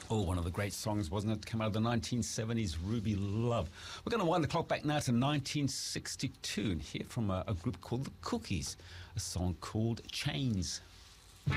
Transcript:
Oh, one of the great songs, wasn't it? Came out of the 1970s, Ruby Love. We're going to wind the clock back now to 1962 and hear from a group called The Cookies, a song called Chains.